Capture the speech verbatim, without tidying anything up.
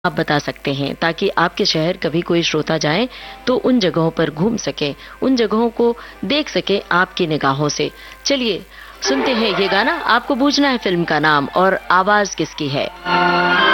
आप बता सकते हैं ताकि आपके शहर कभी कोई श्रोता जाए तो उन जगहों पर घूम सके, उन जगहों को देख सके आपकी निगाहों से। चलिए सुनते हैं ये गाना। आपको बूझना है फिल्म का नाम और आवाज किसकी है।